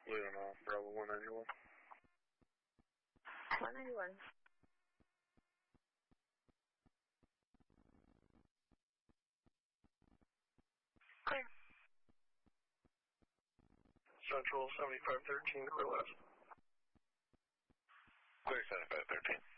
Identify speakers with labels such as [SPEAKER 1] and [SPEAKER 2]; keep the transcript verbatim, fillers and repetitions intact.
[SPEAKER 1] Leading off, Bravo one ninety-one.
[SPEAKER 2] one ninety-one. Clear.
[SPEAKER 1] Central seventy-five thirteen, clear last.
[SPEAKER 3] Clear seventy-five thirteen.